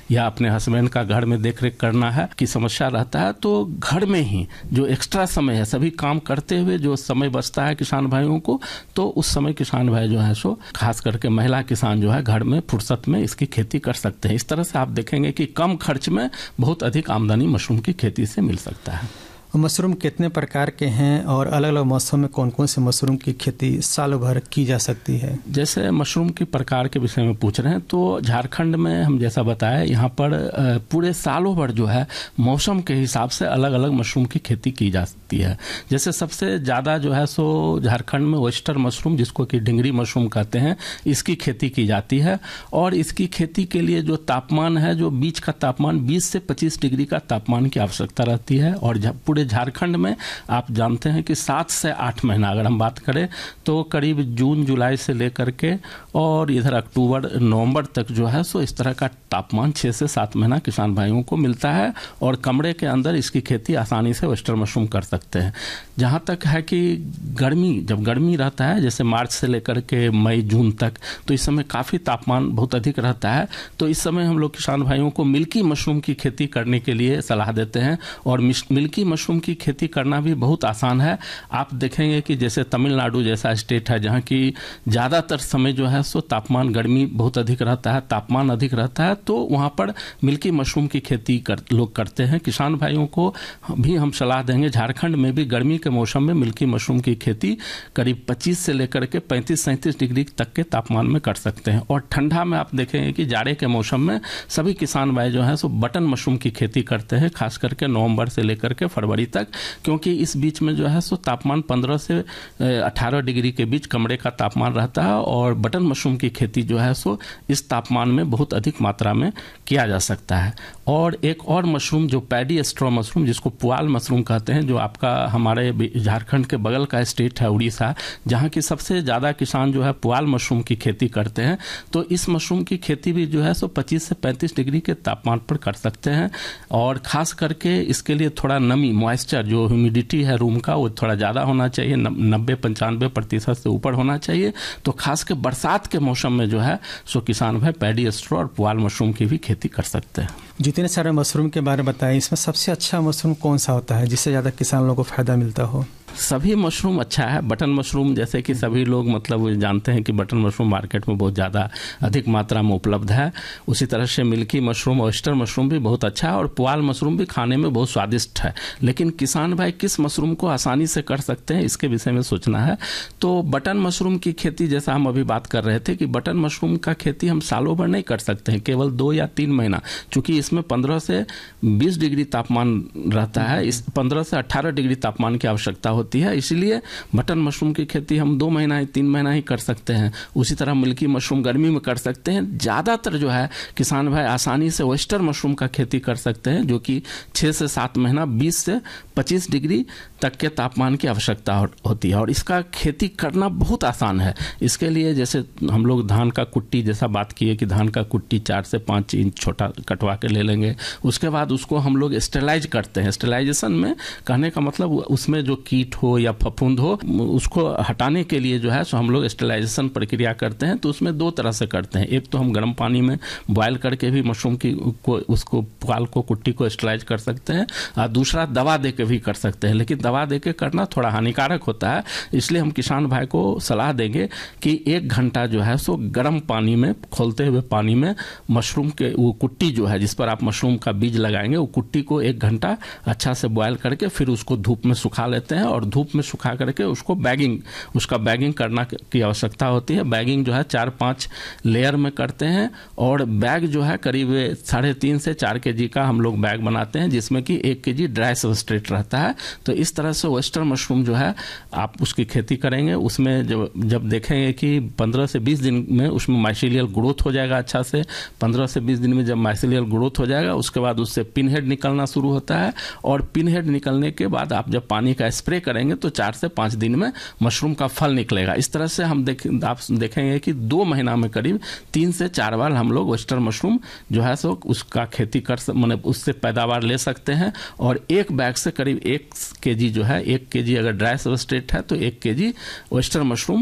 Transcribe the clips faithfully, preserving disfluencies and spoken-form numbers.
या अपने हस्बैंड का घर में देख रेख करना है की समस्या रहता है, तो घर में ही जो एक्स्ट्रा समय है सभी काम करते हुए जो समय बचता है किसान भाइयों को, तो उस समय किसान भाई जो है सो खास करके महिला किसान जो है घर में फुर्सत में इसकी खेती कर सकते हैं। इस तरह से आप देखेंगे कि कम खर्च में बहुत अधिक आमदनी मशरूम की खेती से मिल सकता है। मशरूम कितने प्रकार के हैं और अलग अलग मौसम में कौन कौन से मशरूम की खेती साल भर की जा सकती है? जैसे मशरूम के प्रकार के विषय में पूछ रहे हैं, तो झारखंड में हम जैसा बताया यहाँ पर पूरे सालों भर जो है मौसम के हिसाब से अलग अलग मशरूम की खेती की जा सकती है। जैसे सबसे ज़्यादा जो है सो झारखंड में ऑयस्टर मशरूम, जिसको कि डिंगरी मशरूम कहते हैं, इसकी खेती की जाती है। और इसकी खेती के लिए जो तापमान है, जो बीच का तापमान बीस से पच्चीस डिग्री का तापमान की आवश्यकता रहती है। और पूरे झारखंड में आप जानते हैं कि सात से आठ महीना अगर हम बात करें तो करीब जून जुलाई से लेकर के और इधर अक्टूबर नवंबर तक जो है सो इस तरह का तापमान छः से सात महीना किसान भाइयों को मिलता है। और कमरे के अंदर इसकी खेती आसानी से ऑयस्टर मशरूम कर सकते हैं। जहाँ तक है कि गर्मी, जब गर्मी रहता है जैसे मार्च से लेकर के मई जून तक, तो इस समय काफ़ी तापमान बहुत अधिक रहता है। तो इस समय हम लोग किसान भाइयों को मिल्की मशरूम की खेती करने के लिए सलाह देते हैं। और मिल्की मशरूम की खेती करना भी बहुत आसान है। आप देखेंगे कि जैसे तमिलनाडु जैसा स्टेट है जहाँ की ज़्यादातर समय जो है सो तापमान, गर्मी बहुत अधिक रहता है, तापमान अधिक रहता है, तो वहाँ पर मिल्की मशरूम की खेती कर, लोग करते हैं। किसान भाइयों को भी हम सलाह देंगे, झारखंड में भी गर्मी के मौसम में मिल्की मशरूम की खेती करीब पच्चीस से लेकर के पैंतीस सैंतीस डिग्री तक के तापमान में कर सकते हैं। और ठंडा में आप देखेंगे कि जाड़े के मौसम में सभी किसान भाई जो है सो बटन मशरूम की खेती करते हैं, खास करके नवंबर से लेकर के फरवरी तक, क्योंकि इस बीच में जो है सो तापमान पंद्रह से अठारह डिग्री के बीच कमरे का तापमान रहता है। और बटन मशरूम की खेती जो है सो इस तापमान में बहुत अधिक मात्रा में किया जा सकता है। और एक और मशरूम जो पैडी स्ट्रॉ मशरूम, जिसको पुआल मशरूम कहते हैं, जो आपका हमारे झारखंड के बगल का स्टेट है उड़ीसा, जहाँ की सबसे ज़्यादा किसान जो है पुआल मशरूम की खेती करते हैं। तो इस मशरूम की खेती भी जो है सो पच्चीस से पैंतीस डिग्री के तापमान पर कर सकते हैं। और ख़ास करके इसके लिए थोड़ा नमी, मॉइस्चर, जो ह्यूमिडिटी है रूम का, वो थोड़ा ज़्यादा होना चाहिए, नब्बे पंचानवे प्रतिशत से ऊपर होना चाहिए। तो खास के बरसात के मौसम में जो है सो किसान भाई पैडी स्ट्रॉ और पुआल मशरूम की भी खेती कर सकते हैं। जितने सारे मशरूम के बारे में बताएं, इसमें सबसे अच्छा मशरूम कौन सा होता है जिससे ज़्यादा किसान लोगों को फ़ायदा मिलता हो? सभी मशरूम अच्छा है। बटन मशरूम जैसे कि सभी लोग मतलब जानते हैं कि बटन मशरूम मार्केट में बहुत ज़्यादा अधिक मात्रा में उपलब्ध है। उसी तरह से मिल्की मशरूम, ऑयस्टर मशरूम भी बहुत अच्छा है। और पुआल मशरूम भी खाने में बहुत स्वादिष्ट है। लेकिन किसान भाई किस मशरूम को आसानी से कर सकते हैं, इसके विषय में सोचना है। तो बटन मशरूम की खेती, जैसा हम अभी बात कर रहे थे कि बटन मशरूम का खेती हम सालों भर नहीं कर सकते हैं, केवल दो या तीन महीना, चूँकि इसमें पंद्रह से बीस डिग्री तापमान रहता है, इस पंद्रह से अट्ठारह डिग्री तापमान की आवश्यकता होती है। इसलिए बटन मशरूम की खेती हम दो महीना ही तीन महीना ही कर सकते हैं। उसी तरह मिल्की मशरूम गर्मी में कर सकते हैं। ज़्यादातर जो है किसान भाई आसानी से ऑयस्टर मशरूम का खेती कर सकते हैं, जो कि छः से सात महीना बीस से पच्चीस डिग्री तक के तापमान की आवश्यकता होती है। और इसका खेती करना बहुत आसान है। इसके लिए जैसे हम लोग धान का कुट्टी जैसा बात किए कि धान का कुट्टी चार से पाँच इंच छोटा कटवा के ले लेंगे। उसके बाद उसको हम लोग स्टेलाइज करते हैं। स्टेलाइजेशन में कहने का मतलब उसमें जो कीट हो या फफूंद हो, उसको हटाने के लिए जो है सो हम लोग स्टेलाइजेशन प्रक्रिया करते हैं। तो उसमें दो तरह से करते हैं। एक तो हम गर्म पानी में बॉयल करके भी मशरूम की को उसको पुआल को कुट्टी को स्टेलाइज कर सकते हैं, और दूसरा दवा दे के भी कर सकते हैं। लेकिन दवा दे के करना थोड़ा हानिकारक होता है। इसलिए हम किसान भाई को सलाह देंगे कि एक घंटा जो है सो गर्म पानी में, खोलते हुए पानी में मशरूम के वो कुट्टी जो है जिस पर आप मशरूम का बीज लगाएंगे, वो कुट्टी को एक घंटा अच्छा से बॉयल करके फिर उसको धूप में सुखा लेते हैं। और धूप में सुखा करके उसको बैगिंग, उसका बैगिंग करना की आवश्यकता होती है। बैगिंग जो है चार पाँच लेयर में करते हैं। और बैग जो है करीब साढ़े तीन से चार के जी का हम लोग बैग बनाते हैं, जिसमें कि एक के जी ड्राई सबस्ट्रेट रहता है। तो इस तरह से ऑयस्टर मशरूम जो है आप उसकी खेती करेंगे। उसमें जब जब देखेंगे कि पंद्रह से बीस दिन में उसमें माइसीलियल ग्रोथ हो जाएगा अच्छा से, पंद्रह से बीस दिन में जब माइसीलियल ग्रोथ हो जाएगा उसके बाद उससे पिन हेड निकलना शुरू होता है। और पिन हेड निकलने के बाद आप जब पानी का स्प्रे करेंगे तो चार से पाँच दिन में मशरूम का फल निकलेगा। इस तरह से हम देख आप देखेंगे कि दो महीना में करीब तीन से चार बार हम लोग ऑयस्टर मशरूम जो है सो उसका खेती कर मैंने उससे पैदावार ले सकते हैं। और एक बैग से करीब एक के जी जो है, एक के जी अगर ड्राई सबस्ट्रेट है तो एक के जी ऑयस्टर मशरूम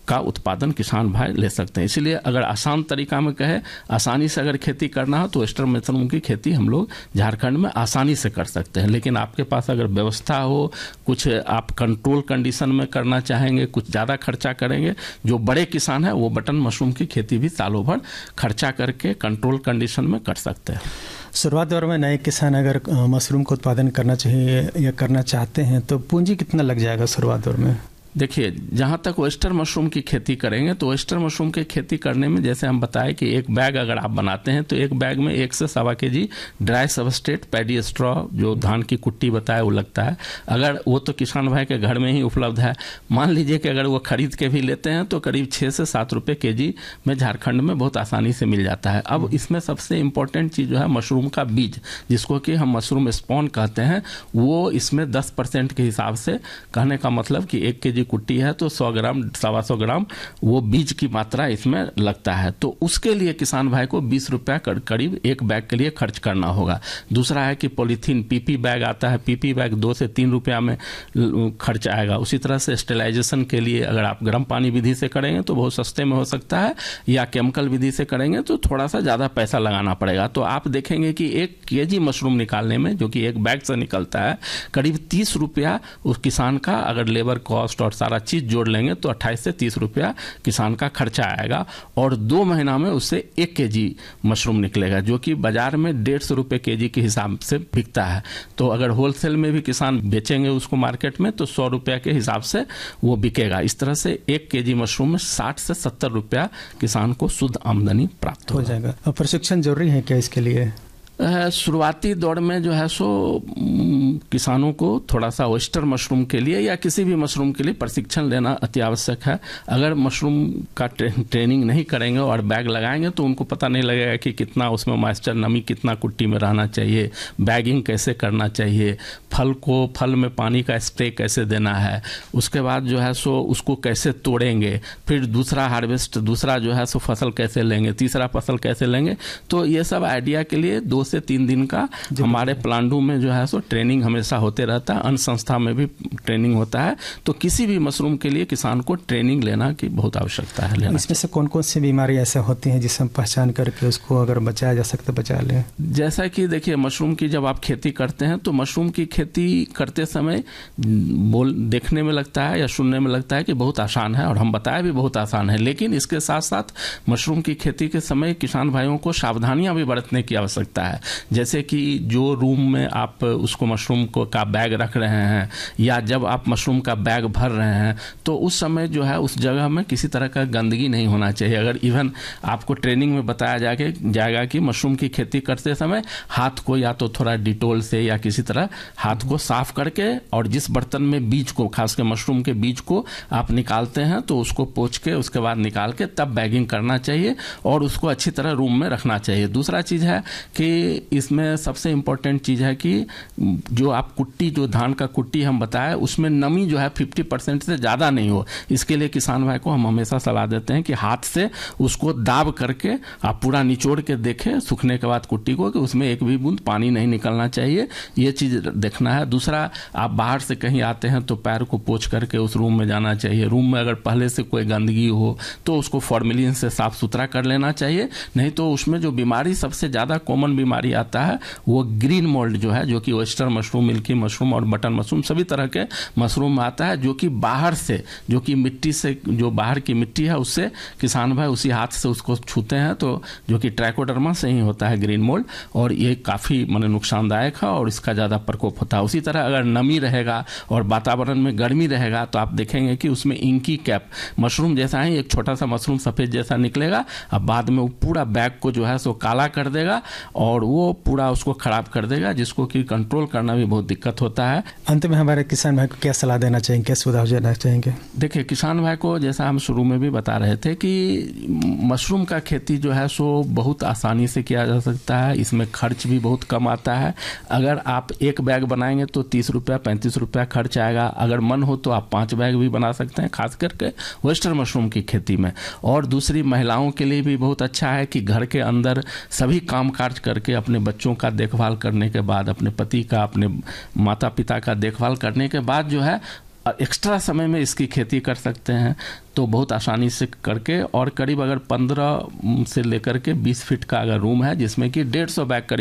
का उत्पादन किसान भाई ले सकते हैं। इसलिए अगर आसान तरीका में कहे, आसानी से अगर खेती करना हो तो ऑयस्टर मशरूम की खेती हम लोग झारखंड में आसानी से कर सकते हैं। लेकिन आपके पास अगर व्यवस्था हो, कुछ आप कंट्रोल कंडीशन में करना चाहेंगे, कुछ ज़्यादा खर्चा करेंगे, जो बड़े किसान हैं वो बटन मशरूम की खेती भी सालों भर खर्चा करके कंट्रोल कंडीशन में कर सकते हैं। शुरुआत दौर में नए किसान अगर मशरूम का उत्पादन करना चाहिए या करना चाहते हैं तो पूंजी कितना लग जाएगा शुरुआत दौर में? देखिए, जहाँ तक ऑयस्टर मशरूम की खेती करेंगे तो ऑयस्टर मशरूम की खेती करने में जैसे हम बताएं कि एक बैग अगर आप बनाते हैं तो एक बैग में एक से सवा के जी ड्राई सबस्ट्रेट पैडी स्ट्रॉ जो धान की कुट्टी बताया वो लगता है। अगर वो तो किसान भाई के घर में ही उपलब्ध है। मान लीजिए कि अगर वो खरीद के भी लेते हैं तो करीब छः से सात रुपये के जी में झारखंड में बहुत आसानी से मिल जाता है। अब इसमें सबसे इम्पोर्टेंट चीज़ जो है मशरूम का बीज, जिसको कि हम मशरूम स्पॉन कहते हैं, वो इसमें दस परसेंट के हिसाब से, कहने का मतलब कि एक के जी कुट्टी है तो सौ ग्राम सवा सौ ग्राम वो बीज की मात्रा इसमें लगता है। तो उसके लिए किसान भाई को बीस रुपया करीब एक बैग के लिए खर्च करना होगा। दूसरा है कि पॉलीथीन पीपी बैग आता है, पीपी बैग दो से तीन रुपया में खर्च आएगा। उसी तरह से स्टेलाइजेशन के लिए अगर आप गर्म पानी विधि से करेंगे तो बहुत सस्ते में हो सकता है, या केमिकल विधि से करेंगे तो थोड़ा सा ज़्यादा पैसा लगाना पड़ेगा। तो आप देखेंगे कि एक के जी मशरूम निकालने में, जो कि एक बैग से निकलता है, करीब तीस रुपया उस किसान का अगर लेबर कॉस्ट और सारा चीज जोड़ लेंगे तो अट्ठाईस से तीस रुपया किसान का खर्चा आएगा। और दो महीना में उससे एक के जी मशरूम निकलेगा, जो कि बाजार में डेढ़ सौ रुपये के जी के हिसाब से बिकता है। तो अगर होलसेल में भी किसान बेचेंगे उसको मार्केट में तो सौ रुपया के हिसाब से वो बिकेगा। इस तरह से एक के जी मशरूम में साठ से सत्तर रुपया किसान को शुद्ध आमदनी प्राप्त हो जाएगा। और प्रशिक्षण जरूरी है क्या इसके लिए? शुरुआती दौर में जो है सो किसानों को थोड़ा सा ऑयस्टर मशरूम के लिए या किसी भी मशरूम के लिए प्रशिक्षण लेना अति आवश्यक है। अगर मशरूम का ट्रेनिंग नहीं करेंगे और बैग लगाएंगे तो उनको पता नहीं लगेगा कि कितना उसमें मॉइस्चर, नमी कितना कुट्टी में रहना चाहिए, बैगिंग कैसे करना चाहिए, फल को फल में पानी का स्प्रे कैसे देना है, उसके बाद जो है सो उसको कैसे तोड़ेंगे, फिर दूसरा हार्वेस्ट, दूसरा जो है सो फसल कैसे लेंगे, तीसरा फसल कैसे लेंगे। तो ये सब आइडिया के लिए दो से तीन दिन का हमारे प्लांडू में जो है सो ट्रेनिंग हमेशा होते रहता है। अन्य संस्था में भी ट्रेनिंग होता है। तो किसी भी मशरूम के लिए किसान को ट्रेनिंग लेना की बहुत आवश्यकता है। लेना इसमें से कौन कौन सी बीमारी ऐसे होती हैं जिसे हम पहचान करके उसको अगर बचाया जा सकता बचा लें? जैसा कि देखिए, मशरूम की जब आप खेती करते हैं तो मशरूम की खेती करते समय बोल देखने में लगता है या सुनने में लगता है कि बहुत आसान है, और हम बताए भी बहुत आसान है। लेकिन इसके साथ साथ मशरूम की खेती के समय किसान भाइयों को सावधानियां भी बरतने की आवश्यकता है। जैसे कि जो रूम में आप उसको मशरूम को का बैग रख रहे हैं या जब आप मशरूम का बैग भर रहे हैं तो उस समय जो है उस जगह में किसी तरह का गंदगी नहीं होना चाहिए। अगर इवन आपको ट्रेनिंग में बताया जाके जाएगा कि मशरूम की खेती करते समय हाथ को या तो थोड़ा डिटोल से या किसी तरह हाथ को साफ करके, और जिस बर्तन में बीज को, खासकर मशरूम के बीज को आप निकालते हैं तो उसको पोंछ के उसके बाद निकाल के तब बैगिंग करना चाहिए और उसको अच्छी तरह रूम में रखना चाहिए। दूसरा चीज़ है कि इसमें सबसे इम्पोर्टेंट चीज़ है कि जो आप कुट्टी, जो धान का कुट्टी हम बताए, उसमें नमी जो है पचास परसेंट से ज़्यादा नहीं हो। इसके लिए किसान भाई को हम हमेशा सलाह देते हैं कि हाथ से उसको दाब करके आप पूरा निचोड़ के देखें सूखने के बाद कुट्टी को, कि उसमें एक भी बूंद पानी नहीं निकलना चाहिए। ये चीज़ देखना है। दूसरा, आप बाहर से कहीं आते हैं तो पैर को पोंछ करके उस रूम में जाना चाहिए। रूम में अगर पहले से कोई गंदगी हो तो उसको फॉर्मेलिन से साफ सुथरा कर लेना चाहिए। नहीं तो उसमें जो बीमारी, सबसे ज़्यादा कॉमन बीमारी आता है वो ग्रीन मोल्ड जो है, जो कि ऑयस्टर मशरूम, मिल्की मशरूम और बटन मशरूम सभी तरह के मशरूम में आता है, जो कि बाहर से, जो कि मिट्टी से, जो बाहर की मिट्टी है उससे किसान भाई उसी हाथ से उसको छूते हैं, तो जो कि ट्राइकोडर्मा से ही होता है ग्रीन मोल्ड, और ये काफ़ी माने नुकसानदायक है और इसका ज़्यादा प्रकोप होता है। उसी तरह अगर नमी रहेगा और वातावरण में गर्मी रहेगा तो आप देखेंगे कि उसमें इंकी कैप, मशरूम जैसा ही एक छोटा सा मशरूम सफ़ेद जैसा निकलेगा, अब बाद में वो पूरा बैग को जो है सो काला कर देगा और वो पूरा उसको खराब कर देगा, जिसको कि कंट्रोल करना भी बहुत दिक्कत होता है। अंत में हमारे किसान भाई को क्या सलाह देना चाहेंगे, क्या सुझाव देना चाहेंगे? देखिए, किसान भाई को जैसा हम शुरू में भी बता रहे थे कि मशरूम का खेती जो है सो बहुत आसानी से किया जा सकता है। इसमें खर्च भी बहुत कम आता है। अगर आप एक बैग बनाएंगे तो तीस रुपया पैंतीस रुपया खर्च आएगा। अगर मन हो तो आप पाँच बैग भी बना सकते हैं, खास करके ऑयस्टर मशरूम की खेती में। और दूसरी, महिलाओं के लिए भी बहुत अच्छा है कि घर के अंदर सभी काम काज करके अपने बच्चों का देखभाल करने के बाद, अपने पति का, अपने माता पिता का देखभाल करने के बाद जो है एक्स्ट्रा समय में इसकी खेती कर सकते हैं तो बहुत आसानी से करके, और करीब अगर पंद्रह से लेकर के बीस फीट का अगर रूम है जिसमें कि डेढ़ सौ बैग